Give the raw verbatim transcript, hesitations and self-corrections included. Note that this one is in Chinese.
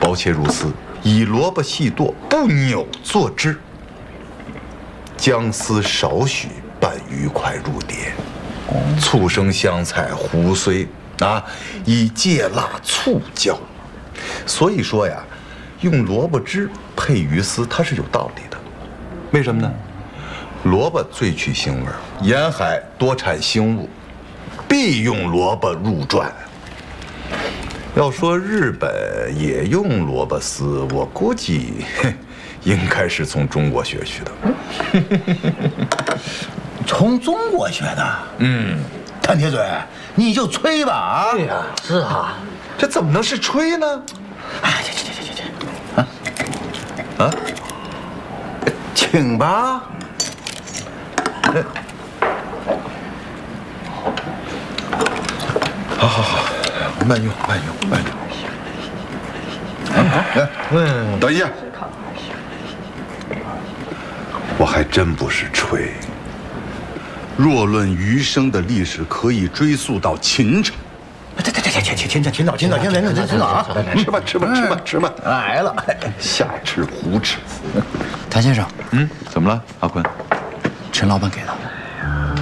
薄切如丝，以萝卜细剁，不扭做汁。姜丝少许，拌愉快入碟。醋生香菜、胡荽啊，以芥辣醋浇。所以说呀，用萝卜汁配鱼丝，它是有道理的。为什么呢？萝卜最去腥味儿，沿海多产腥物，必用萝卜入馔。要说日本也用萝卜丝，我估计应该是从中国学去的。 从中国学的？嗯，谭铁嘴，你就吹吧啊！ 对呀，是啊， 这怎么能是吹呢？ 哎，去去去去去，啊啊，请吧。 好好好，慢用慢用慢用。来，嗯，等一下，我还真不是吹。若论余生的历史，可以追溯到秦朝。 对对对对，秦秦秦秦早秦早秦早秦早秦早啊！ 吃吧吃吧吃吧吃吧， 来了， 瞎吃胡吃。 谭先生， 嗯，怎么了，阿坤？ 陈老板给的。